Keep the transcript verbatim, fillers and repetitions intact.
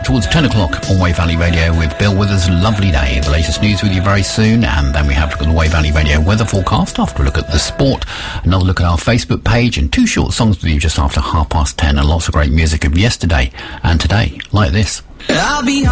up towards ten o'clock on Wave Valley Radio with Bill Withers. Lovely day. The latest news with you very soon, and then we have a look at the Wave Valley Radio weather forecast, after a look at the sport, another look at our Facebook page, and two short songs with you just after half past ten, and lots of great music of yesterday and today, like this. I'll be